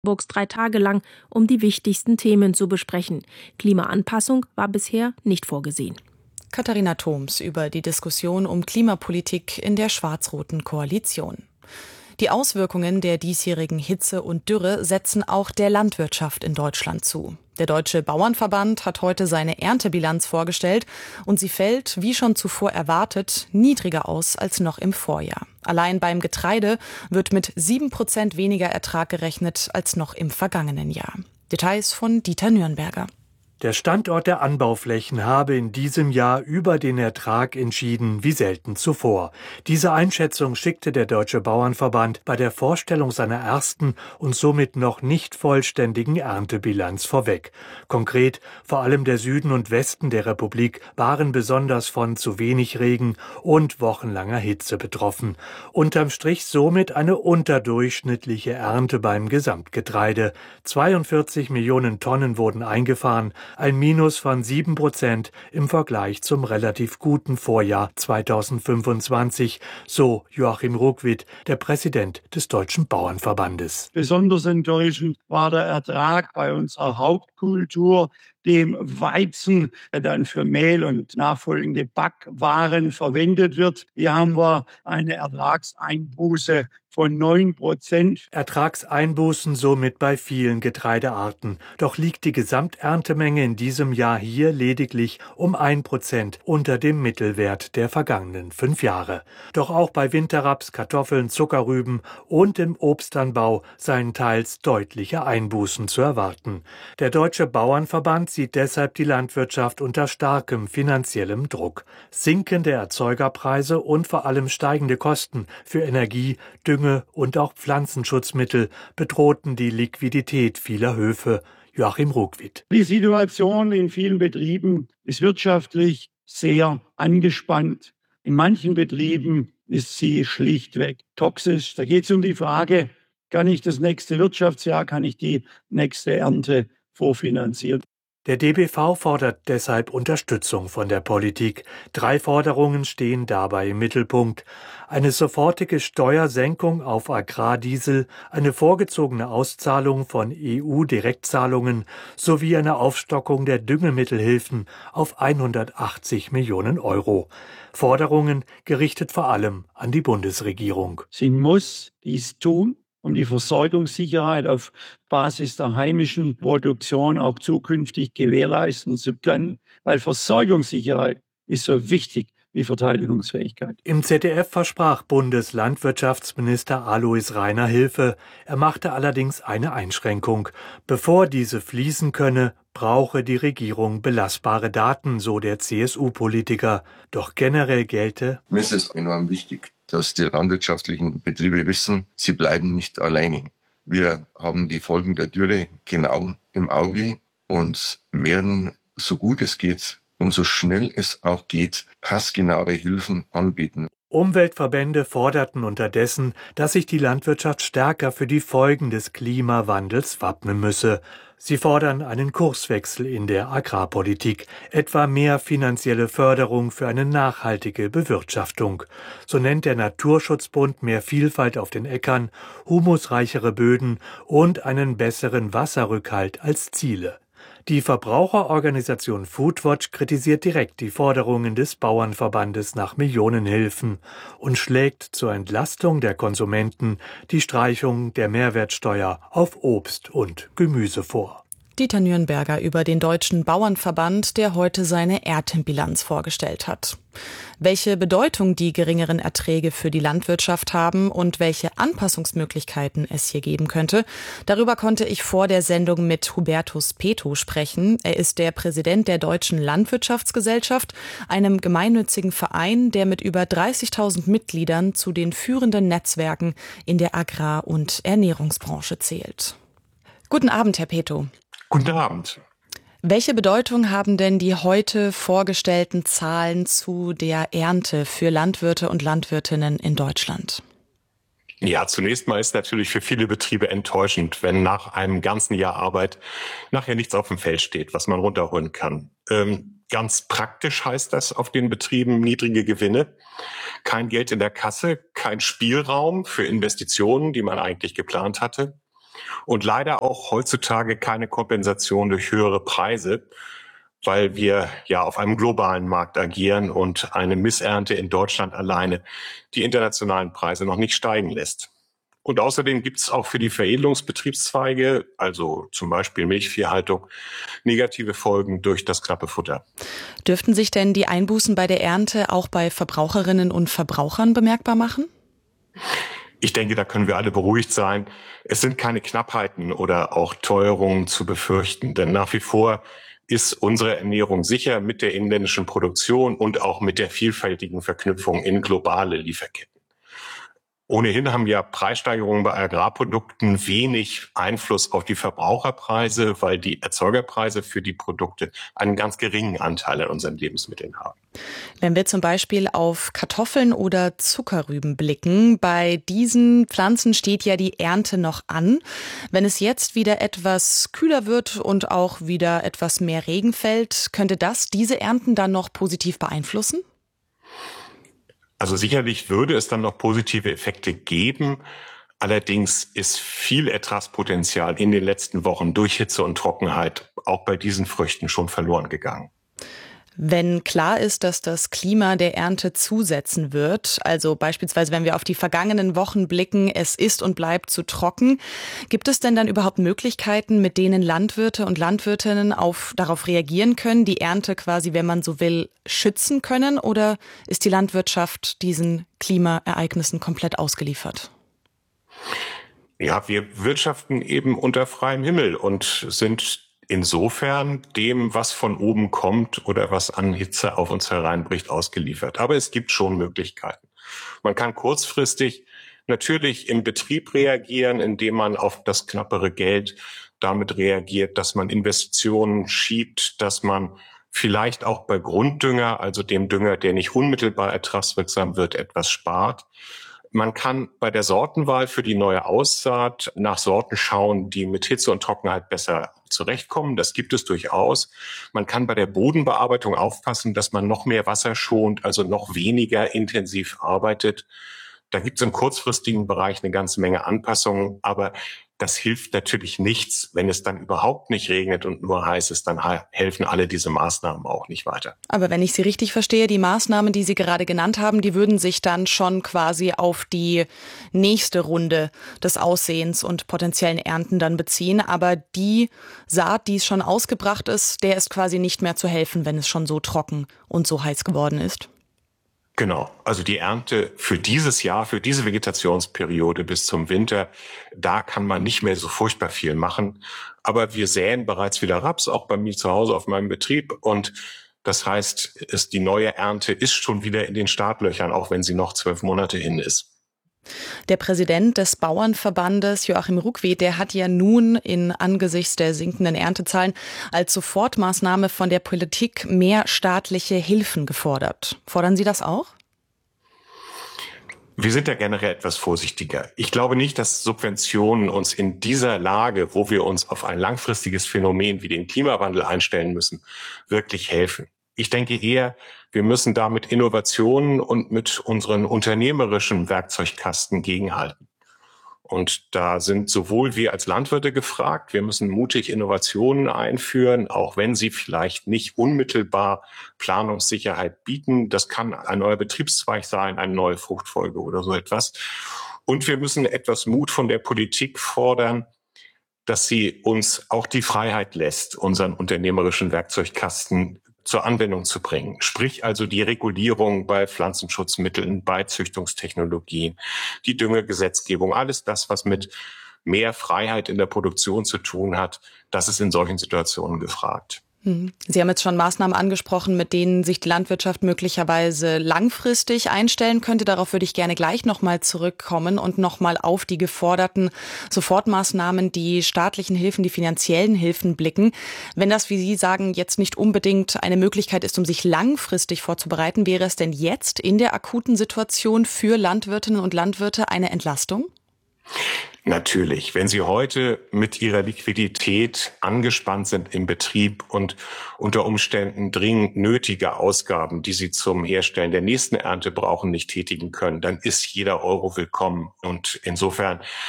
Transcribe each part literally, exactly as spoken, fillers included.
Burgs drei Tage lang, um die wichtigsten Themen zu besprechen. Klimaanpassung war bisher nicht vorgesehen. Katharina Thoms über die Diskussion um Klimapolitik in der schwarz-roten Koalition. Die Auswirkungen der diesjährigen Hitze und Dürre setzen auch der Landwirtschaft in Deutschland zu. Der Deutsche Bauernverband hat heute seine Erntebilanz vorgestellt und sie fällt, wie schon zuvor erwartet, niedriger aus als noch im Vorjahr. Allein beim Getreide wird mit sieben Prozent weniger Ertrag gerechnet als noch im vergangenen Jahr. Details von Dieter Nürnberger. Der Standort der Anbauflächen habe in diesem Jahr über den Ertrag entschieden wie selten zuvor. Diese Einschätzung schickte der Deutsche Bauernverband bei der Vorstellung seiner ersten und somit noch nicht vollständigen Erntebilanz vorweg. Konkret, vor allem der Süden und Westen der Republik waren besonders von zu wenig Regen und wochenlanger Hitze betroffen. Unterm Strich somit eine unterdurchschnittliche Ernte beim Gesamtgetreide. zweiundvierzig Millionen Tonnen wurden eingefahren, ein Minus von sieben Prozent im Vergleich zum relativ guten Vorjahr zweitausendfünfundzwanzig, so Joachim Ruckwied, der Präsident des Deutschen Bauernverbandes. Besonders enttäuschend war der Ertrag bei unserer Hauptkultur, dem Weizen, der dann für Mehl und nachfolgende Backwaren verwendet wird. Hier haben wir eine Ertragseinbuße von neun Prozent. Ertragseinbußen somit bei vielen Getreidearten. Doch liegt die Gesamterntemenge in diesem Jahr hier lediglich um ein Prozent unter dem Mittelwert der vergangenen fünf Jahre. Doch auch bei Winterraps, Kartoffeln, Zuckerrüben und im Obstanbau seien teils deutliche Einbußen zu erwarten. Der Deutsche Bauernverband sieht deshalb die Landwirtschaft unter starkem finanziellem Druck. Sinkende Erzeugerpreise und vor allem steigende Kosten für Energie, Dünger und auch Pflanzenschutzmittel bedrohten die Liquidität vieler Höfe. Joachim Ruckwied. Die Situation in vielen Betrieben ist wirtschaftlich sehr angespannt. In manchen Betrieben ist sie schlichtweg toxisch. Da geht es um die Frage, kann ich das nächste Wirtschaftsjahr, kann ich die nächste Ernte vorfinanzieren? Der D B V fordert deshalb Unterstützung von der Politik. Drei Forderungen stehen dabei im Mittelpunkt. Eine sofortige Steuersenkung auf Agrardiesel, eine vorgezogene Auszahlung von E U-Direktzahlungen sowie eine Aufstockung der Düngemittelhilfen auf hundertachtzig Millionen Euro. Forderungen gerichtet vor allem an die Bundesregierung. Sie muss dies tun, um die Versorgungssicherheit auf Basis der heimischen Produktion auch zukünftig gewährleisten zu können, weil Versorgungssicherheit ist so wichtig wie Verteidigungsfähigkeit. Im Z D F versprach Bundeslandwirtschaftsminister Alois Rainer Hilfe. Er machte allerdings eine Einschränkung. Bevor diese fließen könne, brauche die Regierung belastbare Daten, so der C S U-Politiker. Doch generell gelte: Mir ist es enorm wichtig, dass die landwirtschaftlichen Betriebe wissen, sie bleiben nicht alleine. Wir haben die Folgen der Dürre genau im Auge und werden, so gut es geht und so schnell es auch geht, passgenaue Hilfen anbieten. Umweltverbände forderten unterdessen, dass sich die Landwirtschaft stärker für die Folgen des Klimawandels wappnen müsse. Sie fordern einen Kurswechsel in der Agrarpolitik, etwa mehr finanzielle Förderung für eine nachhaltige Bewirtschaftung. So nennt der Naturschutzbund mehr Vielfalt auf den Äckern, humusreichere Böden und einen besseren Wasserrückhalt als Ziele. Die Verbraucherorganisation Foodwatch kritisiert direkt die Forderungen des Bauernverbandes nach Millionenhilfen und schlägt zur Entlastung der Konsumenten die Streichung der Mehrwertsteuer auf Obst und Gemüse vor. Dieter Nürnberger über den Deutschen Bauernverband, der heute seine Erntebilanz vorgestellt hat. Welche Bedeutung die geringeren Erträge für die Landwirtschaft haben und welche Anpassungsmöglichkeiten es hier geben könnte, darüber konnte ich vor der Sendung mit Hubertus Peto sprechen. Er ist der Präsident der Deutschen Landwirtschaftsgesellschaft, einem gemeinnützigen Verein, der mit über dreißigtausend Mitgliedern zu den führenden Netzwerken in der Agrar- und Ernährungsbranche zählt. Guten Abend, Herr Peto. Guten Abend. Welche Bedeutung haben denn die heute vorgestellten Zahlen zu der Ernte für Landwirte und Landwirtinnen in Deutschland? Ja, zunächst mal ist natürlich für viele Betriebe enttäuschend, wenn nach einem ganzen Jahr Arbeit nachher nichts auf dem Feld steht, was man runterholen kann. Ähm, ganz praktisch heißt das auf den Betrieben niedrige Gewinne, kein Geld in der Kasse, kein Spielraum für Investitionen, die man eigentlich geplant hatte. Und leider auch heutzutage keine Kompensation durch höhere Preise, weil wir ja auf einem globalen Markt agieren und eine Missernte in Deutschland alleine die internationalen Preise noch nicht steigen lässt. Und außerdem gibt es auch für die Veredelungsbetriebszweige, also zum Beispiel Milchviehhaltung, negative Folgen durch das knappe Futter. Dürften sich denn die Einbußen bei der Ernte auch bei Verbraucherinnen und Verbrauchern bemerkbar machen? Ich denke, da können wir alle beruhigt sein. Es sind keine Knappheiten oder auch Teuerungen zu befürchten, denn nach wie vor ist unsere Ernährung sicher mit der inländischen Produktion und auch mit der vielfältigen Verknüpfung in globale Lieferketten. Ohnehin haben ja Preissteigerungen bei Agrarprodukten wenig Einfluss auf die Verbraucherpreise, weil die Erzeugerpreise für die Produkte einen ganz geringen Anteil an unseren Lebensmitteln haben. Wenn wir zum Beispiel auf Kartoffeln oder Zuckerrüben blicken, bei diesen Pflanzen steht ja die Ernte noch an. Wenn es jetzt wieder etwas kühler wird und auch wieder etwas mehr Regen fällt, könnte das diese Ernten dann noch positiv beeinflussen? Also sicherlich würde es dann noch positive Effekte geben. Allerdings ist viel Ertragspotenzial in den letzten Wochen durch Hitze und Trockenheit auch bei diesen Früchten schon verloren gegangen. Wenn klar ist, dass das Klima der Ernte zusetzen wird, also beispielsweise wenn wir auf die vergangenen Wochen blicken, es ist und bleibt zu trocken, gibt es denn dann überhaupt Möglichkeiten, mit denen Landwirte und Landwirtinnen auf, darauf reagieren können, die Ernte quasi, wenn man so will, schützen können, oder ist die Landwirtschaft diesen Klimaereignissen komplett ausgeliefert? Ja, wir wirtschaften eben unter freiem Himmel und sind insofern dem, was von oben kommt oder was an Hitze auf uns hereinbricht, ausgeliefert. Aber es gibt schon Möglichkeiten. Man kann kurzfristig natürlich im Betrieb reagieren, indem man auf das knappere Geld damit reagiert, dass man Investitionen schiebt, dass man vielleicht auch bei Grunddünger, also dem Dünger, der nicht unmittelbar ertragswirksam wird, etwas spart. Man kann bei der Sortenwahl für die neue Aussaat nach Sorten schauen, die mit Hitze und Trockenheit besser zurechtkommen. Das gibt es durchaus. Man kann bei der Bodenbearbeitung aufpassen, dass man noch mehr Wasser schont, also noch weniger intensiv arbeitet. Da gibt es im kurzfristigen Bereich eine ganze Menge Anpassungen, aber das hilft natürlich nichts, wenn es dann überhaupt nicht regnet und nur heiß ist, dann helfen alle diese Maßnahmen auch nicht weiter. Aber wenn ich Sie richtig verstehe, die Maßnahmen, die Sie gerade genannt haben, die würden sich dann schon quasi auf die nächste Runde des Aussehens und potenziellen Ernten dann beziehen. Aber die Saat, die schon ausgebracht ist, der ist quasi nicht mehr zu helfen, wenn es schon so trocken und so heiß geworden ist. Genau, also die Ernte für dieses Jahr, für diese Vegetationsperiode bis zum Winter, da kann man nicht mehr so furchtbar viel machen. Aber wir säen bereits wieder Raps, auch bei mir zu Hause auf meinem Betrieb. Und das heißt, es, die neue Ernte ist schon wieder in den Startlöchern, auch wenn sie noch zwölf Monate hin ist. Der Präsident des Bauernverbandes, Joachim Ruckwied, der hat ja nun in angesichts der sinkenden Erntezahlen als Sofortmaßnahme von der Politik mehr staatliche Hilfen gefordert. Fordern Sie das auch? Wir sind da generell etwas vorsichtiger. Ich glaube nicht, dass Subventionen uns in dieser Lage, wo wir uns auf ein langfristiges Phänomen wie den Klimawandel einstellen müssen, wirklich helfen. Ich denke eher, wir müssen da mit Innovationen und mit unseren unternehmerischen Werkzeugkasten gegenhalten. Und da sind sowohl wir als Landwirte gefragt, wir müssen mutig Innovationen einführen, auch wenn sie vielleicht nicht unmittelbar Planungssicherheit bieten. Das kann ein neuer Betriebszweig sein, eine neue Fruchtfolge oder so etwas. Und wir müssen etwas Mut von der Politik fordern, dass sie uns auch die Freiheit lässt, unseren unternehmerischen Werkzeugkasten zur Anwendung zu bringen. Sprich also die Regulierung bei Pflanzenschutzmitteln, bei Züchtungstechnologien, die Düngegesetzgebung, alles das, was mit mehr Freiheit in der Produktion zu tun hat, das ist in solchen Situationen gefragt. Sie haben jetzt schon Maßnahmen angesprochen, mit denen sich die Landwirtschaft möglicherweise langfristig einstellen könnte. Darauf würde ich gerne gleich nochmal zurückkommen und nochmal auf die geforderten Sofortmaßnahmen, die staatlichen Hilfen, die finanziellen Hilfen blicken. Wenn das, wie Sie sagen, jetzt nicht unbedingt eine Möglichkeit ist, um sich langfristig vorzubereiten, wäre es denn jetzt in der akuten Situation für Landwirtinnen und Landwirte eine Entlastung? Natürlich, wenn Sie heute mit Ihrer Liquidität angespannt sind im Betrieb und unter Umständen dringend nötige Ausgaben, die Sie zum Herstellen der nächsten Ernte brauchen, nicht tätigen können, dann ist jeder Euro willkommen. Und insofern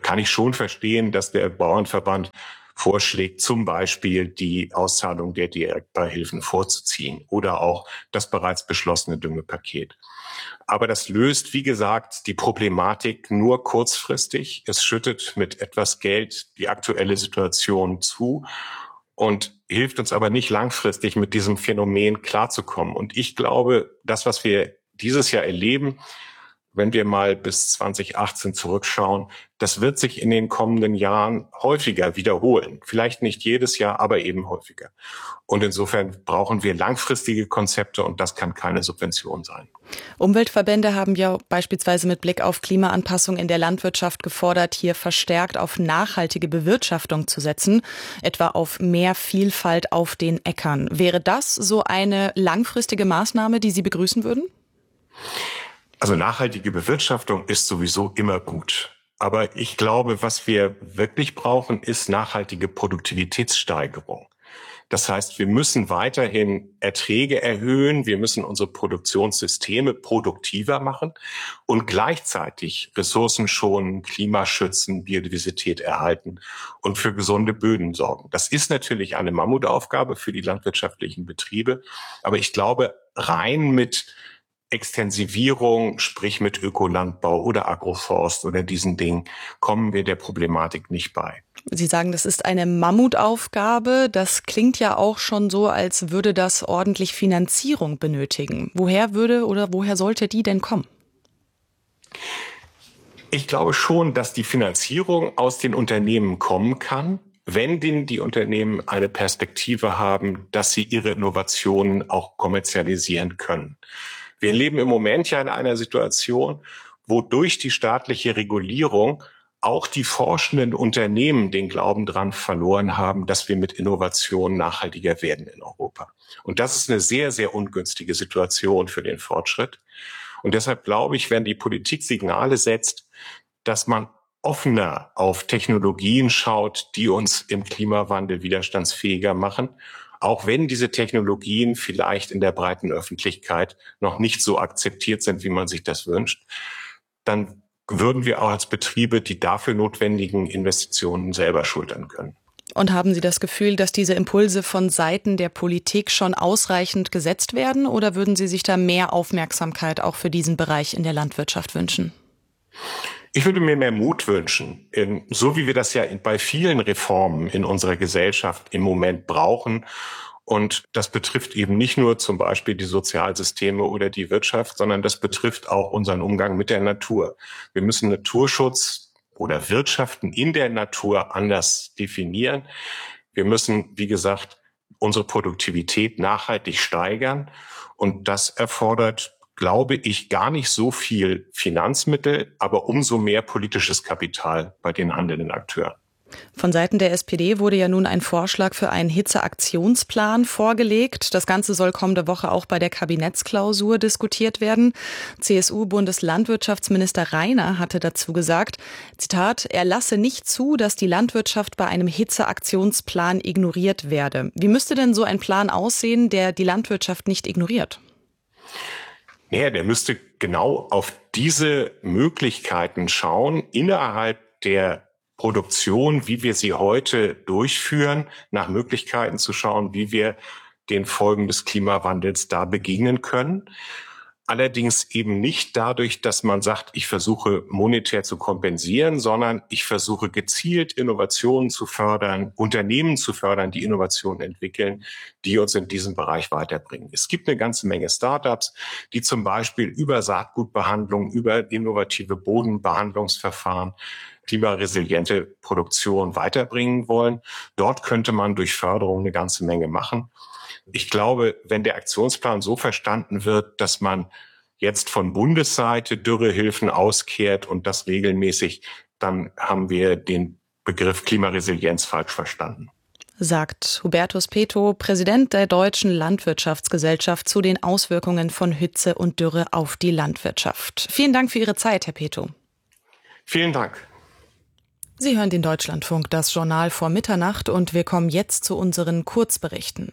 kann ich schon verstehen, dass der Bauernverband vorschlägt, zum Beispiel die Auszahlung der Direktbeihilfen vorzuziehen oder auch das bereits beschlossene Düngepaket. Aber das löst, wie gesagt, die Problematik nur kurzfristig. Es schüttet mit etwas Geld die aktuelle Situation zu und hilft uns aber nicht langfristig mit diesem Phänomen klarzukommen. Und ich glaube, das, was wir dieses Jahr erleben, wenn wir mal bis zwanzig achtzehn zurückschauen, das wird sich in den kommenden Jahren häufiger wiederholen. Vielleicht nicht jedes Jahr, aber eben häufiger. Und insofern brauchen wir langfristige Konzepte und das kann keine Subvention sein. Umweltverbände haben ja beispielsweise mit Blick auf Klimaanpassung in der Landwirtschaft gefordert, hier verstärkt auf nachhaltige Bewirtschaftung zu setzen, etwa auf mehr Vielfalt auf den Äckern. Wäre das so eine langfristige Maßnahme, die Sie begrüßen würden? Also nachhaltige Bewirtschaftung ist sowieso immer gut. Aber ich glaube, was wir wirklich brauchen, ist nachhaltige Produktivitätssteigerung. Das heißt, wir müssen weiterhin Erträge erhöhen, wir müssen unsere Produktionssysteme produktiver machen und gleichzeitig Ressourcen schonen, Klima schützen, Biodiversität erhalten und für gesunde Böden sorgen. Das ist natürlich eine Mammutaufgabe für die landwirtschaftlichen Betriebe, aber ich glaube, rein mit Extensivierung, sprich mit Ökolandbau oder Agroforst oder diesen Dingen, kommen wir der Problematik nicht bei. Sie sagen, das ist eine Mammutaufgabe. Das klingt ja auch schon so, als würde das ordentlich Finanzierung benötigen. Woher würde oder woher sollte die denn kommen? Ich glaube schon, dass die Finanzierung aus den Unternehmen kommen kann, wenn denn die Unternehmen eine Perspektive haben, dass sie ihre Innovationen auch kommerzialisieren können. Wir leben im Moment ja in einer Situation, wo durch die staatliche Regulierung auch die forschenden Unternehmen den Glauben dran verloren haben, dass wir mit Innovation nachhaltiger werden in Europa. Und das ist eine sehr, sehr ungünstige Situation für den Fortschritt. Und deshalb glaube ich, wenn die Politik Signale setzt, dass man offener auf Technologien schaut, die uns im Klimawandel widerstandsfähiger machen, auch wenn diese Technologien vielleicht in der breiten Öffentlichkeit noch nicht so akzeptiert sind, wie man sich das wünscht, dann würden wir auch als Betriebe die dafür notwendigen Investitionen selber schultern können. Und haben Sie das Gefühl, dass diese Impulse von Seiten der Politik schon ausreichend gesetzt werden, oder würden Sie sich da mehr Aufmerksamkeit auch für diesen Bereich in der Landwirtschaft wünschen? Ich würde mir mehr Mut wünschen, so wie wir das ja bei vielen Reformen in unserer Gesellschaft im Moment brauchen. Und das betrifft eben nicht nur zum Beispiel die Sozialsysteme oder die Wirtschaft, sondern das betrifft auch unseren Umgang mit der Natur. Wir müssen Naturschutz oder Wirtschaften in der Natur anders definieren. Wir müssen, wie gesagt, unsere Produktivität nachhaltig steigern. Und das erfordert, glaube ich, gar nicht so viel Finanzmittel, aber umso mehr politisches Kapital bei den handelnden Akteuren. Von Seiten der S P D wurde ja nun ein Vorschlag für einen Hitzeaktionsplan vorgelegt. Das Ganze soll kommende Woche auch bei der Kabinettsklausur diskutiert werden. C S U-Bundeslandwirtschaftsminister Reiner hatte dazu gesagt, Zitat, er lasse nicht zu, dass die Landwirtschaft bei einem Hitzeaktionsplan ignoriert werde. Wie müsste denn so ein Plan aussehen, der die Landwirtschaft nicht ignoriert? Ja, der müsste genau auf diese Möglichkeiten schauen, innerhalb der Produktion, wie wir sie heute durchführen, nach Möglichkeiten zu schauen, wie wir den Folgen des Klimawandels da begegnen können. Allerdings eben nicht dadurch, dass man sagt, ich versuche monetär zu kompensieren, sondern ich versuche gezielt Innovationen zu fördern, Unternehmen zu fördern, die Innovationen entwickeln, die uns in diesem Bereich weiterbringen. Es gibt eine ganze Menge Startups, die zum Beispiel über Saatgutbehandlung, über innovative Bodenbehandlungsverfahren, klimaresiliente Produktion weiterbringen wollen. Dort könnte man durch Förderung eine ganze Menge machen. Ich glaube, wenn der Aktionsplan so verstanden wird, dass man jetzt von Bundesseite Dürrehilfen auskehrt und das regelmäßig, dann haben wir den Begriff Klimaresilienz falsch verstanden. Sagt Hubertus Peto, Präsident der Deutschen Landwirtschaftsgesellschaft, zu den Auswirkungen von Hitze und Dürre auf die Landwirtschaft. Vielen Dank für Ihre Zeit, Herr Peto. Vielen Dank. Sie hören den Deutschlandfunk, das Journal vor Mitternacht, und wir kommen jetzt zu unseren Kurzberichten.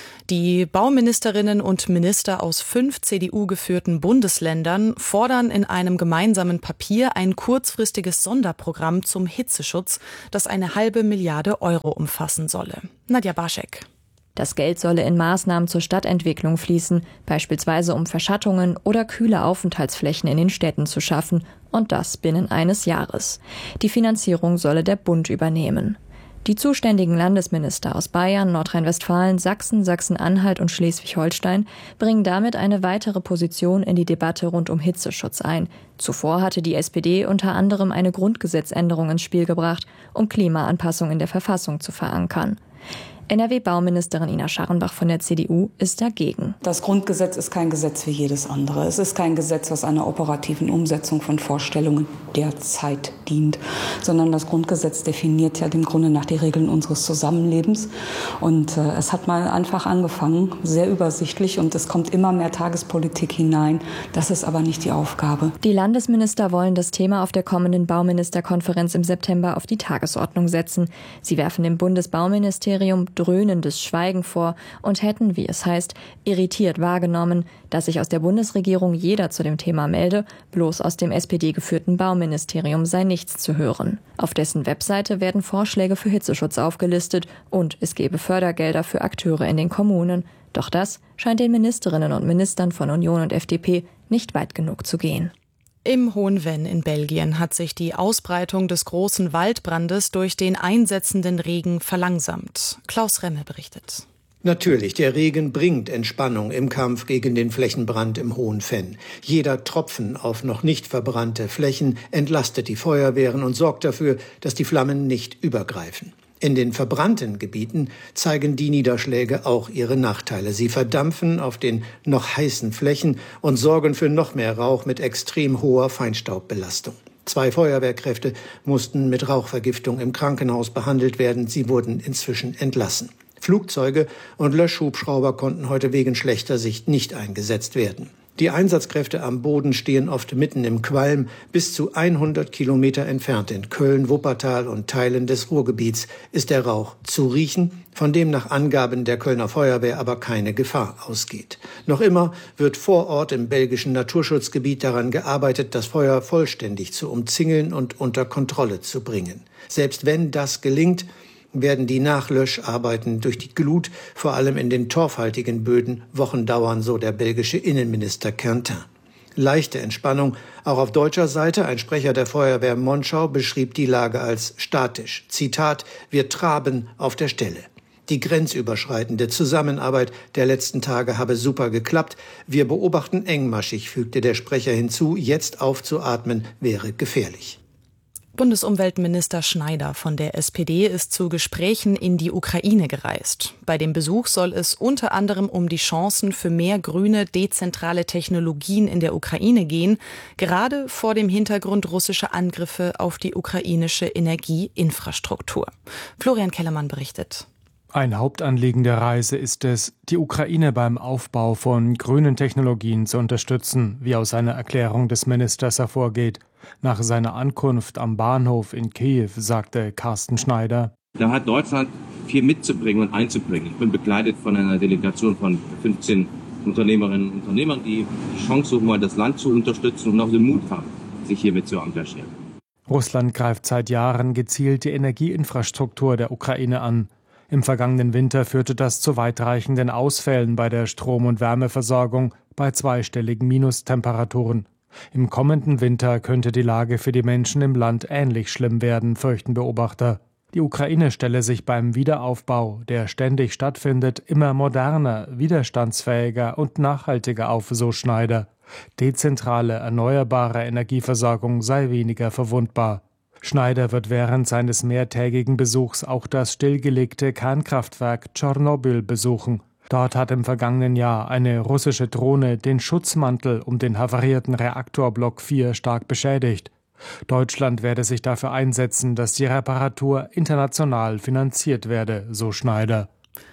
Die Bauministerinnen und Minister aus fünf C D U-geführten Bundesländern fordern in einem gemeinsamen Papier ein kurzfristiges Sonderprogramm zum Hitzeschutz, das eine halbe Milliarde Euro umfassen solle. Nadja Baschek. Das Geld solle in Maßnahmen zur Stadtentwicklung fließen, beispielsweise um Verschattungen oder kühle Aufenthaltsflächen in den Städten zu schaffen, und das binnen eines Jahres. Die Finanzierung solle der Bund übernehmen. Die zuständigen Landesminister aus Bayern, Nordrhein-Westfalen, Sachsen, Sachsen-Anhalt und Schleswig-Holstein bringen damit eine weitere Position in die Debatte rund um Hitzeschutz ein. Zuvor hatte die S P D unter anderem eine Grundgesetzänderung ins Spiel gebracht, um Klimaanpassung in der Verfassung zu verankern. N R W-Bauministerin Ina Scharrenbach von der C D U ist dagegen. Das Grundgesetz ist kein Gesetz wie jedes andere. Es ist kein Gesetz, was einer operativen Umsetzung von Vorstellungen der Zeit dient, sondern das Grundgesetz definiert ja im Grunde nach die Regeln unseres Zusammenlebens. Und äh, es hat mal einfach angefangen, sehr übersichtlich, und es kommt immer mehr Tagespolitik hinein. Das ist aber nicht die Aufgabe. Die Landesminister wollen das Thema auf der kommenden Bauministerkonferenz im September auf die Tagesordnung setzen. Sie werfen dem Bundesbauministerium dröhnendes Schweigen vor und hätten, wie es heißt, irritiert wahrgenommen, dass sich aus der Bundesregierung jeder zu dem Thema melde, bloß aus dem S P D-geführten Bauministerium sei nichts zu hören. Auf dessen Webseite werden Vorschläge für Hitzeschutz aufgelistet und es gebe Fördergelder für Akteure in den Kommunen. Doch das scheint den Ministerinnen und Ministern von Union und F D P nicht weit genug zu gehen. Im Hohen Venn in Belgien hat sich die Ausbreitung des großen Waldbrandes durch den einsetzenden Regen verlangsamt. Klaus Remme berichtet. Natürlich, der Regen bringt Entspannung im Kampf gegen den Flächenbrand im Hohen Venn. Jeder Tropfen auf noch nicht verbrannte Flächen entlastet die Feuerwehren und sorgt dafür, dass die Flammen nicht übergreifen. In den verbrannten Gebieten zeigen die Niederschläge auch ihre Nachteile. Sie verdampfen auf den noch heißen Flächen und sorgen für noch mehr Rauch mit extrem hoher Feinstaubbelastung. Zwei Feuerwehrkräfte mussten mit Rauchvergiftung im Krankenhaus behandelt werden. Sie wurden inzwischen entlassen. Flugzeuge und Löschhubschrauber konnten heute wegen schlechter Sicht nicht eingesetzt werden. Die Einsatzkräfte am Boden stehen oft mitten im Qualm, bis zu hundert Kilometer entfernt in Köln, Wuppertal und Teilen des Ruhrgebiets ist der Rauch zu riechen, von dem nach Angaben der Kölner Feuerwehr aber keine Gefahr ausgeht. Noch immer wird vor Ort im belgischen Naturschutzgebiet daran gearbeitet, das Feuer vollständig zu umzingeln und unter Kontrolle zu bringen. Selbst wenn das gelingt, werden die Nachlöscharbeiten durch die Glut, vor allem in den torfhaltigen Böden, Wochen dauern, so der belgische Innenminister Quentin. Leichte Entspannung auch auf deutscher Seite. Ein Sprecher der Feuerwehr Monschau beschrieb die Lage als statisch. Zitat: Wir traben auf der Stelle. Die grenzüberschreitende Zusammenarbeit der letzten Tage habe super geklappt. Wir beobachten engmaschig, fügte der Sprecher hinzu. Jetzt aufzuatmen wäre gefährlich. Bundesumweltminister Schneider von der S P D ist zu Gesprächen in die Ukraine gereist. Bei dem Besuch soll es unter anderem um die Chancen für mehr grüne, dezentrale Technologien in der Ukraine gehen, gerade vor dem Hintergrund russischer Angriffe auf die ukrainische Energieinfrastruktur. Florian Kellermann berichtet. Ein Hauptanliegen der Reise ist es, die Ukraine beim Aufbau von grünen Technologien zu unterstützen, wie aus einer Erklärung des Ministers hervorgeht. Nach seiner Ankunft am Bahnhof in Kiew sagte Carsten Schneider: Da hat Deutschland viel mitzubringen und einzubringen. Ich bin begleitet von einer Delegation von fünfzehn Unternehmerinnen und Unternehmern, die die Chance suchen, mal das Land zu unterstützen und auch den Mut haben, sich hiermit zu engagieren. Russland greift seit Jahren gezielt die Energieinfrastruktur der Ukraine an. Im vergangenen Winter führte das zu weitreichenden Ausfällen bei der Strom- und Wärmeversorgung bei zweistelligen Minustemperaturen. Im kommenden Winter könnte die Lage für die Menschen im Land ähnlich schlimm werden, fürchten Beobachter. Die Ukraine stelle sich beim Wiederaufbau, der ständig stattfindet, immer moderner, widerstandsfähiger und nachhaltiger auf, so Schneider. Dezentrale, erneuerbare Energieversorgung sei weniger verwundbar. Schneider wird während seines mehrtägigen Besuchs auch das stillgelegte Kernkraftwerk Tschernobyl besuchen. Dort hat im vergangenen Jahr eine russische Drohne den Schutzmantel um den havarierten Reaktorblock vier stark beschädigt. Deutschland werde sich dafür einsetzen, dass die Reparatur international finanziert werde, so Schneider.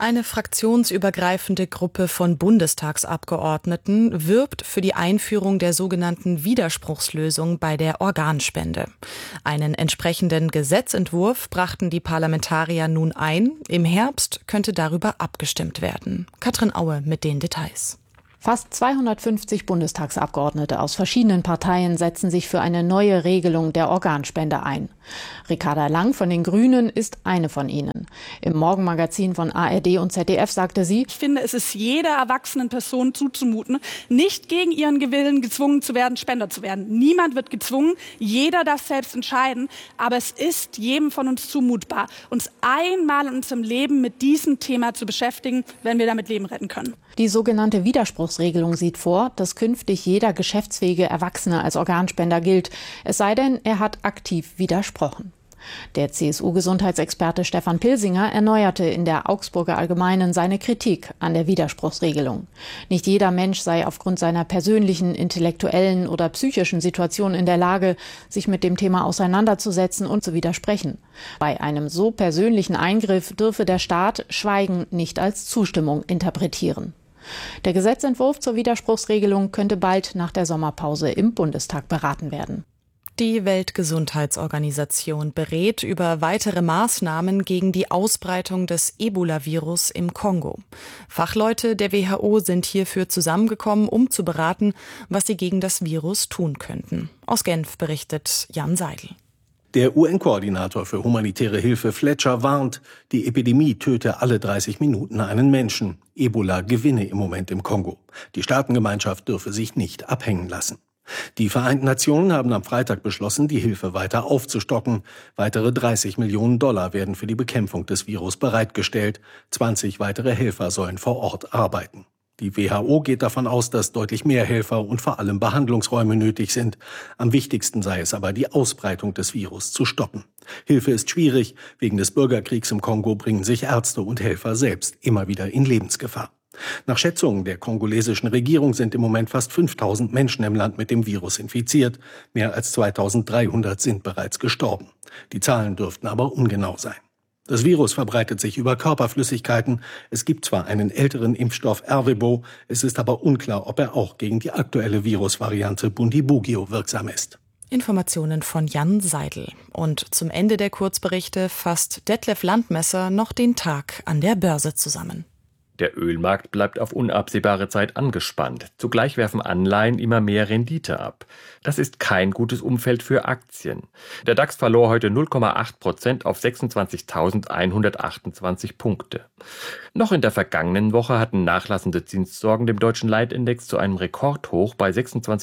Eine fraktionsübergreifende Gruppe von Bundestagsabgeordneten wirbt für die Einführung der sogenannten Widerspruchslösung bei der Organspende. Einen entsprechenden Gesetzentwurf brachten die Parlamentarier nun ein. Im Herbst könnte darüber abgestimmt werden. Katrin Aue mit den Details. Fast zweihundertfünfzig Bundestagsabgeordnete aus verschiedenen Parteien setzen sich für eine neue Regelung der Organspende ein. Ricarda Lang von den Grünen ist eine von ihnen. Im Morgenmagazin von A R D und Z D F sagte sie: Ich finde, es ist jeder erwachsenen Person zuzumuten, nicht gegen ihren Willen gezwungen zu werden, Spender zu werden. Niemand wird gezwungen, jeder darf selbst entscheiden, aber es ist jedem von uns zumutbar, uns einmal in unserem Leben mit diesem Thema zu beschäftigen, wenn wir damit Leben retten können. Die sogenannte Widerspruchsregelung sieht vor, dass künftig jeder geschäftsfähige Erwachsene als Organspender gilt, es sei denn, er hat aktiv widersprochen. Der C S U-Gesundheitsexperte Stefan Pilsinger erneuerte in der Augsburger Allgemeinen seine Kritik an der Widerspruchsregelung. Nicht jeder Mensch sei aufgrund seiner persönlichen, intellektuellen oder psychischen Situation in der Lage, sich mit dem Thema auseinanderzusetzen und zu widersprechen. Bei einem so persönlichen Eingriff dürfe der Staat Schweigen nicht als Zustimmung interpretieren. Der Gesetzentwurf zur Widerspruchsregelung könnte bald nach der Sommerpause im Bundestag beraten werden. Die Weltgesundheitsorganisation berät über weitere Maßnahmen gegen die Ausbreitung des Ebola-Virus im Kongo. Fachleute der W H O sind hierfür zusammengekommen, um zu beraten, was sie gegen das Virus tun könnten. Aus Genf berichtet Jan Seidel. Der U N-Koordinator für humanitäre Hilfe Fletcher warnt, die Epidemie töte alle dreißig Minuten einen Menschen. Ebola gewinne im Moment im Kongo. Die Staatengemeinschaft dürfe sich nicht abhängen lassen. Die Vereinten Nationen haben am Freitag beschlossen, die Hilfe weiter aufzustocken. Weitere dreißig Millionen Dollar werden für die Bekämpfung des Virus bereitgestellt. zwanzig weitere Helfer sollen vor Ort arbeiten. Die W H O geht davon aus, dass deutlich mehr Helfer und vor allem Behandlungsräume nötig sind. Am wichtigsten sei es aber, die Ausbreitung des Virus zu stoppen. Hilfe ist schwierig. Wegen des Bürgerkriegs im Kongo bringen sich Ärzte und Helfer selbst immer wieder in Lebensgefahr. Nach Schätzungen der kongolesischen Regierung sind im Moment fast fünftausend Menschen im Land mit dem Virus infiziert. Mehr als zweitausenddreihundert sind bereits gestorben. Die Zahlen dürften aber ungenau sein. Das Virus verbreitet sich über Körperflüssigkeiten. Es gibt zwar einen älteren Impfstoff Ervebo, es ist aber unklar, ob er auch gegen die aktuelle Virusvariante Bundibugyo wirksam ist. Informationen von Jan Seidel. Und zum Ende der Kurzberichte fasst Detlef Landmesser noch den Tag an der Börse zusammen. Der Ölmarkt bleibt auf unabsehbare Zeit angespannt. Zugleich werfen Anleihen immer mehr Rendite ab. Das ist kein gutes Umfeld für Aktien. Der DAX verlor heute null Komma acht Prozent auf sechsundzwanzigtausendeinhundertachtundzwanzig Punkte. Noch in der vergangenen Woche hatten nachlassende Zinssorgen dem deutschen Leitindex zu einem Rekordhoch bei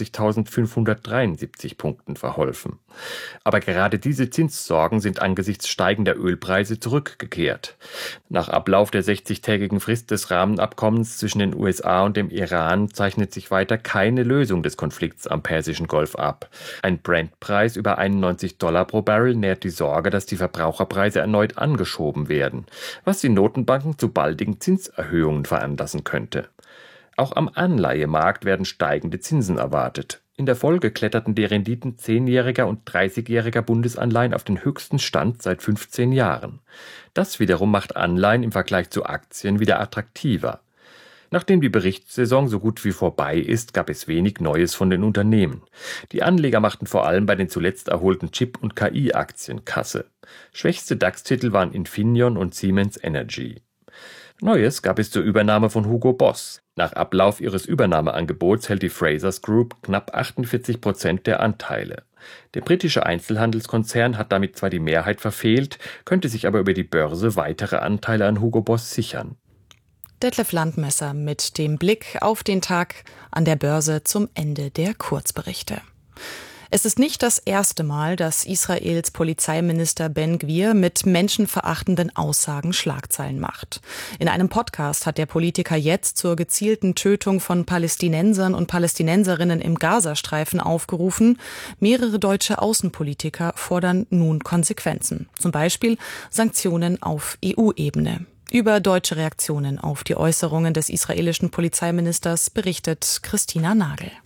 sechsundzwanzigtausendfünfhundertdreiundsiebzig Punkten verholfen. Aber gerade diese Zinssorgen sind angesichts steigender Ölpreise zurückgekehrt. Nach Ablauf der sechzigtägigen Frist des Rahmenabkommens zwischen den U S A und dem Iran zeichnet sich weiter keine Lösung des Konflikts am Persischen Golf ab. Ein Brent-Preis über einundneunzig Dollar pro Barrel nährt die Sorge, dass die Verbraucherpreise erneut angeschoben werden, was die Notenbanken zu baldigen Zinserhöhungen veranlassen könnte. Auch am Anleihemarkt werden steigende Zinsen erwartet. In der Folge kletterten die Renditen zehnjähriger und dreißigjähriger Bundesanleihen auf den höchsten Stand seit fünfzehn Jahren. Das wiederum macht Anleihen im Vergleich zu Aktien wieder attraktiver. Nachdem die Berichtssaison so gut wie vorbei ist, gab es wenig Neues von den Unternehmen. Die Anleger machten vor allem bei den zuletzt erholten Chip- und K I-Aktien Kasse. Schwächste DAX-Titel waren Infineon und Siemens Energy. Neues gab es zur Übernahme von Hugo Boss. Nach Ablauf ihres Übernahmeangebots hält die Frasers Group knapp achtundvierzig Prozent der Anteile. Der britische Einzelhandelskonzern hat damit zwar die Mehrheit verfehlt, könnte sich aber über die Börse weitere Anteile an Hugo Boss sichern. Detlef Landmesser mit dem Blick auf den Tag an der Börse zum Ende der Kurzberichte. Es ist nicht das erste Mal, dass Israels Polizeiminister Ben-Gvir mit menschenverachtenden Aussagen Schlagzeilen macht. In einem Podcast hat der Politiker jetzt zur gezielten Tötung von Palästinensern und Palästinenserinnen im Gazastreifen aufgerufen. Mehrere deutsche Außenpolitiker fordern nun Konsequenzen, zum Beispiel Sanktionen auf E U-Ebene. Über deutsche Reaktionen auf die Äußerungen des israelischen Polizeiministers berichtet Christina Nagel.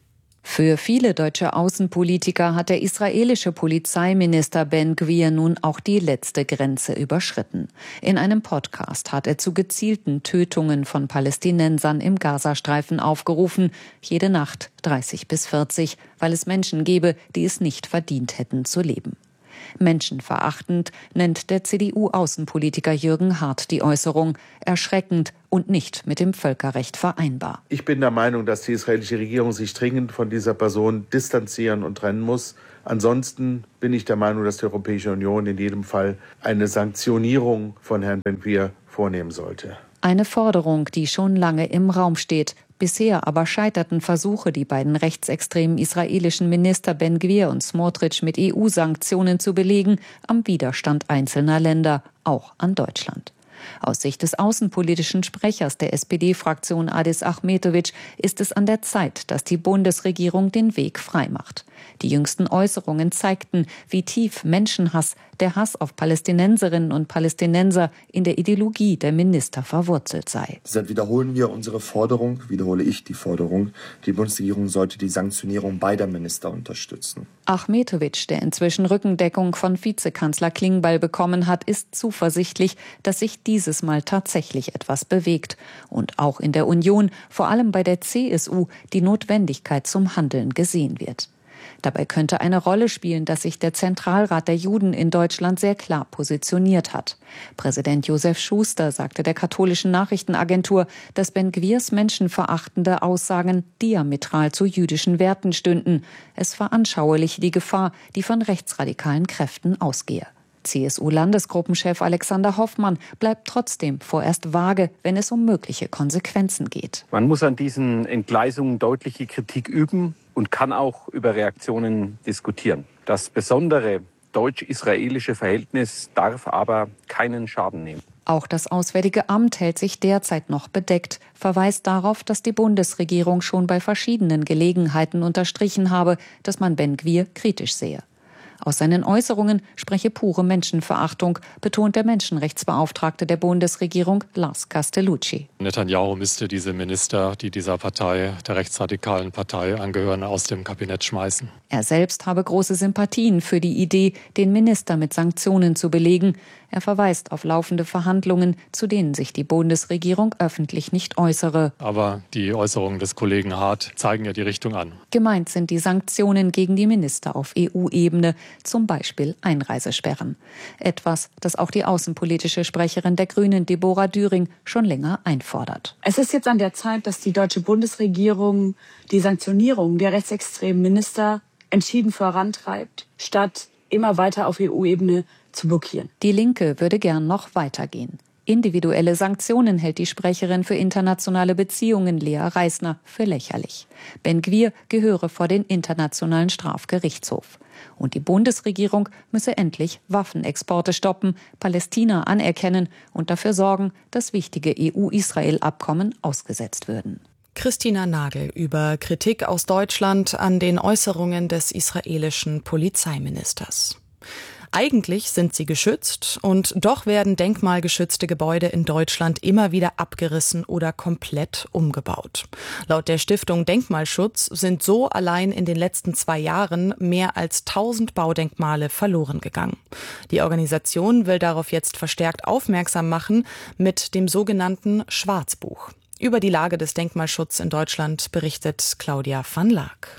Für viele deutsche Außenpolitiker hat der israelische Polizeiminister Ben Gvir nun auch die letzte Grenze überschritten. In einem Podcast hat er zu gezielten Tötungen von Palästinensern im Gazastreifen aufgerufen, jede Nacht dreißig bis vierzig, weil es Menschen gebe, die es nicht verdient hätten zu leben. Menschenverachtend nennt der C D U-Außenpolitiker Jürgen Hart die Äußerung, erschreckend und nicht mit dem Völkerrecht vereinbar. Ich bin der Meinung, dass die israelische Regierung sich dringend von dieser Person distanzieren und trennen muss. Ansonsten bin ich der Meinung, dass die Europäische Union in jedem Fall eine Sanktionierung von Herrn Ben Gvir vornehmen sollte. Eine Forderung, die schon lange im Raum steht. Bisher aber scheiterten Versuche, die beiden rechtsextremen israelischen Minister Ben Gvir und Smotrich mit E U-Sanktionen zu belegen, am Widerstand einzelner Länder, auch an Deutschland. Aus Sicht des außenpolitischen Sprechers der S P D-Fraktion Adis Achmetovic ist es an der Zeit, dass die Bundesregierung den Weg freimacht. Die jüngsten Äußerungen zeigten, wie tief Menschenhass, der Hass auf Palästinenserinnen und Palästinenser in der Ideologie der Minister verwurzelt sei. Deshalb wiederholen wir unsere Forderung, wiederhole ich die Forderung, die Bundesregierung sollte die Sanktionierung beider Minister unterstützen. Achmetovic, der inzwischen Rückendeckung von Vizekanzler Klingbeil bekommen hat, ist zuversichtlich, dass sich dieses Mal tatsächlich etwas bewegt. Und auch in der Union, vor allem bei der C S U, die Notwendigkeit zum Handeln gesehen wird. Dabei könnte eine Rolle spielen, dass sich der Zentralrat der Juden in Deutschland sehr klar positioniert hat. Präsident Josef Schuster sagte der katholischen Nachrichtenagentur, dass Ben Gvirs menschenverachtende Aussagen diametral zu jüdischen Werten stünden. Es veranschauliche die Gefahr, die von rechtsradikalen Kräften ausgehe. C S U-Landesgruppenchef Alexander Hoffmann bleibt trotzdem vorerst vage, wenn es um mögliche Konsequenzen geht. Man muss an diesen Entgleisungen deutliche Kritik üben und kann auch über Reaktionen diskutieren. Das besondere deutsch-israelische Verhältnis darf aber keinen Schaden nehmen. Auch das Auswärtige Amt hält sich derzeit noch bedeckt, verweist darauf, dass die Bundesregierung schon bei verschiedenen Gelegenheiten unterstrichen habe, dass man Ben Gvir kritisch sehe. Aus seinen Äußerungen spreche pure Menschenverachtung, betont der Menschenrechtsbeauftragte der Bundesregierung Lars Castellucci. Netanyahu müsste diese Minister, die dieser Partei, der rechtsradikalen Partei angehören, aus dem Kabinett schmeißen. Er selbst habe große Sympathien für die Idee, den Minister mit Sanktionen zu belegen. Er verweist auf laufende Verhandlungen, zu denen sich die Bundesregierung öffentlich nicht äußere. Aber die Äußerungen des Kollegen Hart zeigen ja die Richtung an. Gemeint sind die Sanktionen gegen die Minister auf E U-Ebene, zum Beispiel Einreisesperren. Etwas, das auch die außenpolitische Sprecherin der Grünen, Deborah Düring, schon länger einfordert. Es ist jetzt an der Zeit, dass die deutsche Bundesregierung die Sanktionierung der rechtsextremen Minister entschieden vorantreibt, statt immer weiter auf E U-Ebene zu blockieren. Die Linke würde gern noch weitergehen. Individuelle Sanktionen hält die Sprecherin für internationale Beziehungen Lea Reisner für lächerlich. Ben Gvir gehöre vor den Internationalen Strafgerichtshof. Und die Bundesregierung müsse endlich Waffenexporte stoppen, Palästina anerkennen und dafür sorgen, dass wichtige E U-Israel-Abkommen ausgesetzt würden. Christina Nagel über Kritik aus Deutschland an den Äußerungen des israelischen Polizeiministers. Eigentlich sind sie geschützt und doch werden denkmalgeschützte Gebäude in Deutschland immer wieder abgerissen oder komplett umgebaut. Laut der Stiftung Denkmalschutz sind so allein in den letzten zwei Jahren mehr als tausend Baudenkmale verloren gegangen. Die Organisation will darauf jetzt verstärkt aufmerksam machen mit dem sogenannten Schwarzbuch. Über die Lage des Denkmalschutzes in Deutschland berichtet Claudia van Laak.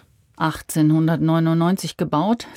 achtzehnhundertneunundneunzig gebaut,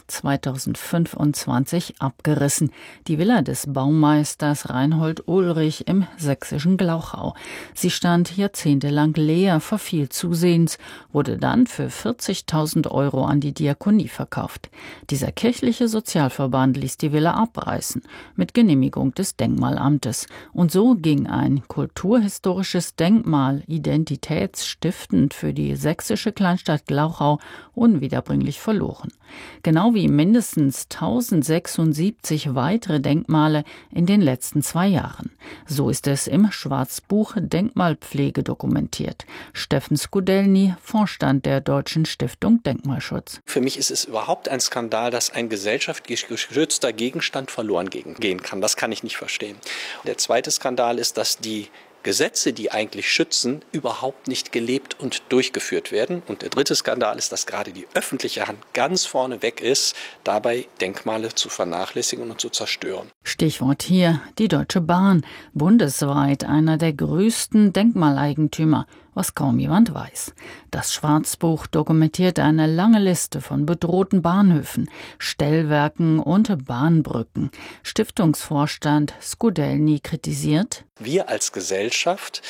zweitausendfünfundzwanzig abgerissen. Die Villa des Baumeisters Reinhold Ulrich im sächsischen Glauchau. Sie stand jahrzehntelang leer, verfiel zusehends, wurde dann für vierzigtausend Euro an die Diakonie verkauft. Dieser kirchliche Sozialverband ließ die Villa abreißen, mit Genehmigung des Denkmalamtes. Und so ging ein kulturhistorisches Denkmal, identitätsstiftend für die sächsische Kleinstadt Glauchau, unwiederbringlich verloren. Genau wie mindestens tausendsechsundsiebzig weitere Denkmale in den letzten zwei Jahren. So ist es im Schwarzbuch Denkmalpflege dokumentiert. Steffen Skudelny, Vorstand der Deutschen Stiftung Denkmalschutz. Für mich ist es überhaupt ein Skandal, dass ein gesellschaftlich geschützter Gegenstand verloren gehen kann. Das kann ich nicht verstehen. Der zweite Skandal ist, dass die Gesetze, die eigentlich schützen, überhaupt nicht gelebt und durchgeführt werden. Und der dritte Skandal ist, dass gerade die öffentliche Hand ganz vorne weg ist, dabei Denkmale zu vernachlässigen und zu zerstören. Stichwort hier die Deutsche Bahn, bundesweit einer der größten Denkmaleigentümer, was kaum jemand weiß. Das Schwarzbuch dokumentiert eine lange Liste von bedrohten Bahnhöfen, Stellwerken und Bahnbrücken. Stiftungsvorstand Skudelny kritisiert: Wir als Gesellschaft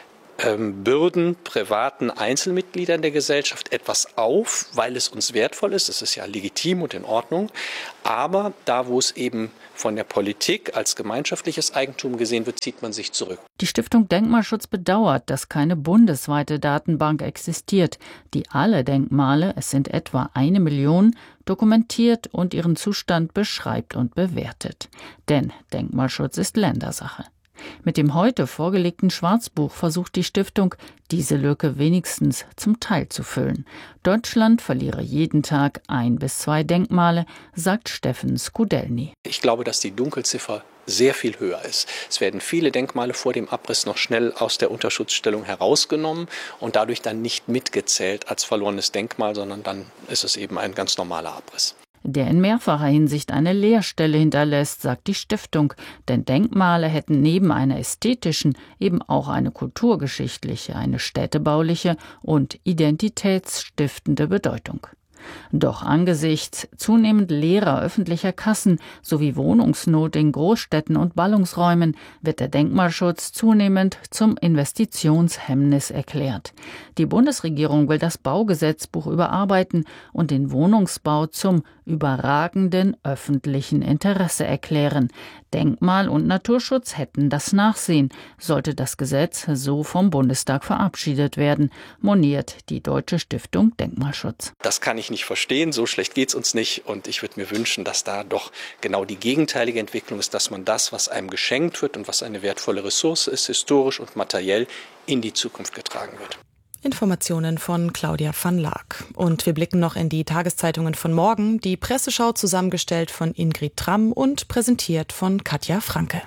ähm, bürden privaten Einzelmitgliedern der Gesellschaft etwas auf, weil es uns wertvoll ist. Das ist ja legitim und in Ordnung. Aber da, wo es eben von der Politik als gemeinschaftliches Eigentum gesehen wird, zieht man sich zurück. Die Stiftung Denkmalschutz bedauert, dass keine bundesweite Datenbank existiert, die alle Denkmale, es sind etwa eine Million, dokumentiert und ihren Zustand beschreibt und bewertet. Denn Denkmalschutz ist Ländersache. Mit dem heute vorgelegten Schwarzbuch versucht die Stiftung, diese Lücke wenigstens zum Teil zu füllen. Deutschland verliere jeden Tag ein bis zwei Denkmale, sagt Steffen Skudelny. Ich glaube, dass die Dunkelziffer sehr viel höher ist. Es werden viele Denkmale vor dem Abriss noch schnell aus der Unterschutzstellung herausgenommen und dadurch dann nicht mitgezählt als verlorenes Denkmal, sondern dann ist es eben ein ganz normaler Abriss. Der in mehrfacher Hinsicht eine Leerstelle hinterlässt, sagt die Stiftung, denn Denkmale hätten neben einer ästhetischen eben auch eine kulturgeschichtliche, eine städtebauliche und identitätsstiftende Bedeutung. Doch angesichts zunehmend leerer öffentlicher Kassen sowie Wohnungsnot in Großstädten und Ballungsräumen wird der Denkmalschutz zunehmend zum Investitionshemmnis erklärt. Die Bundesregierung will das Baugesetzbuch überarbeiten und den Wohnungsbau zum überragenden öffentlichen Interesse erklären. Denkmal- und Naturschutz hätten das Nachsehen, sollte das Gesetz so vom Bundestag verabschiedet werden, moniert die Deutsche Stiftung Denkmalschutz. Das kann ich nicht verstehen, so schlecht geht's uns nicht und ich würde mir wünschen, dass da doch genau die gegenteilige Entwicklung ist, dass man das, was einem geschenkt wird und was eine wertvolle Ressource ist, historisch und materiell in die Zukunft getragen wird. Informationen von Claudia van Laak. Und wir blicken noch in die Tageszeitungen von morgen. Die Presseschau zusammengestellt von Ingrid Tramm und präsentiert von Katja Franke.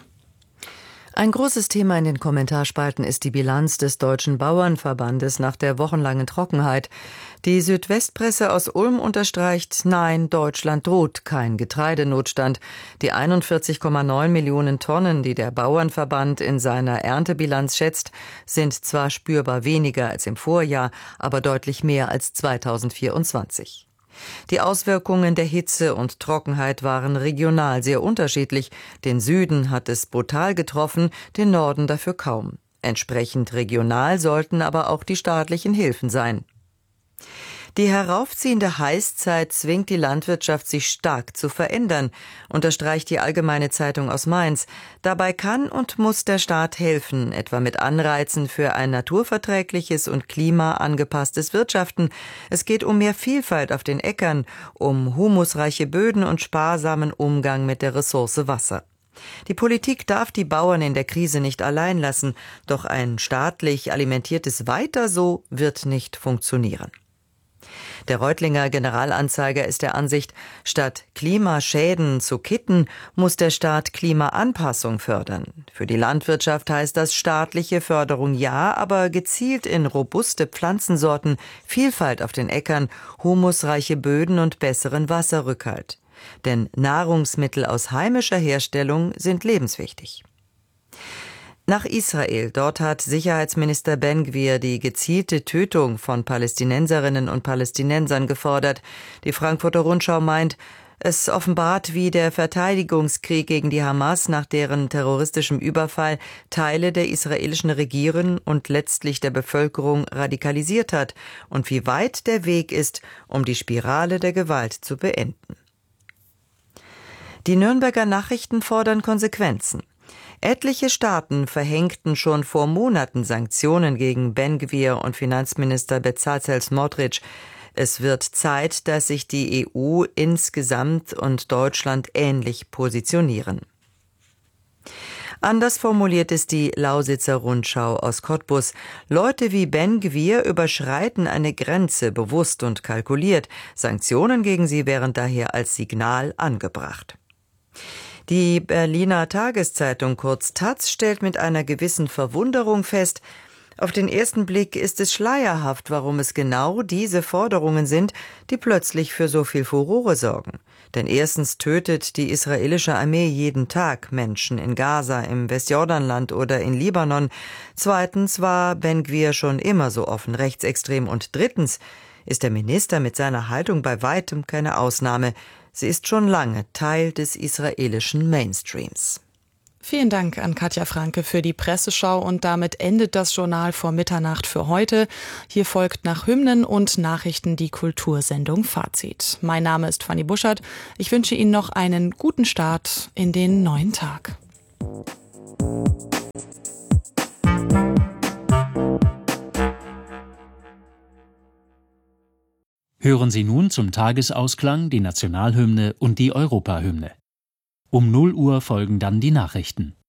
Ein großes Thema in den Kommentarspalten ist die Bilanz des Deutschen Bauernverbandes nach der wochenlangen Trockenheit. Die Südwestpresse aus Ulm unterstreicht, nein, Deutschland droht kein Getreidenotstand. Die einundvierzig Komma neun Millionen Tonnen, die der Bauernverband in seiner Erntebilanz schätzt, sind zwar spürbar weniger als im Vorjahr, aber deutlich mehr als zweitausendvierundzwanzig. Die Auswirkungen der Hitze und Trockenheit waren regional sehr unterschiedlich. Den Süden hat es brutal getroffen, den Norden dafür kaum. Entsprechend regional sollten aber auch die staatlichen Hilfen sein. Die heraufziehende Heißzeit zwingt die Landwirtschaft, sich stark zu verändern, unterstreicht die Allgemeine Zeitung aus Mainz. Dabei kann und muss der Staat helfen, etwa mit Anreizen für ein naturverträgliches und klimaangepasstes Wirtschaften. Es geht um mehr Vielfalt auf den Äckern, um humusreiche Böden und sparsamen Umgang mit der Ressource Wasser. Die Politik darf die Bauern in der Krise nicht allein lassen, doch ein staatlich alimentiertes Weiter so wird nicht funktionieren. Der Reutlinger Generalanzeiger ist der Ansicht, statt Klimaschäden zu kitten, muss der Staat Klimaanpassung fördern. Für die Landwirtschaft heißt das staatliche Förderung ja, aber gezielt in robuste Pflanzensorten, Vielfalt auf den Äckern, humusreiche Böden und besseren Wasserrückhalt. Denn Nahrungsmittel aus heimischer Herstellung sind lebenswichtig. Nach Israel. Dort hat Sicherheitsminister Ben-Gvir die gezielte Tötung von Palästinenserinnen und Palästinensern gefordert. Die Frankfurter Rundschau meint, es offenbart, wie der Verteidigungskrieg gegen die Hamas nach deren terroristischem Überfall Teile der israelischen Regierung und letztlich der Bevölkerung radikalisiert hat und wie weit der Weg ist, um die Spirale der Gewalt zu beenden. Die Nürnberger Nachrichten fordern Konsequenzen. Etliche Staaten verhängten schon vor Monaten Sanktionen gegen Ben-Gvir und Finanzminister Bezalel Smotrich. Es wird Zeit, dass sich die E U insgesamt und Deutschland ähnlich positionieren. Anders formuliert es die Lausitzer Rundschau aus Cottbus. Leute wie Ben-Gvir überschreiten eine Grenze bewusst und kalkuliert. Sanktionen gegen sie wären daher als Signal angebracht. Die Berliner Tageszeitung, kurz Taz, stellt mit einer gewissen Verwunderung fest, auf den ersten Blick ist es schleierhaft, warum es genau diese Forderungen sind, die plötzlich für so viel Furore sorgen. Denn erstens tötet die israelische Armee jeden Tag Menschen in Gaza, im Westjordanland oder in Libanon. Zweitens war Ben-Gvir schon immer so offen rechtsextrem. Und drittens ist der Minister mit seiner Haltung bei weitem keine Ausnahme. Sie ist schon lange Teil des israelischen Mainstreams. Vielen Dank an Katja Franke für die Presseschau und damit endet das Journal vor Mitternacht für heute. Hier folgt nach Hymnen und Nachrichten die Kultursendung Fazit. Mein Name ist Fanny Buschert. Ich wünsche Ihnen noch einen guten Start in den neuen Tag. Hören Sie nun zum Tagesausklang die Nationalhymne und die Europahymne. Um null Uhr folgen dann die Nachrichten.